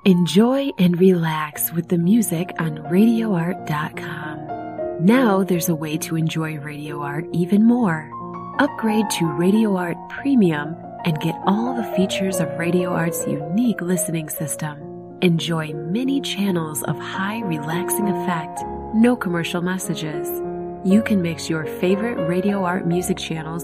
Enjoy and relax with the music on RadioArt.com. Now there's a way to enjoy Radio Art even more. Upgrade to Radio Art Premium and get all the features of Radio Art's unique listening system. Enjoy many channels of high relaxing effect, no commercial messages. You can mix your favorite Radio Art music channels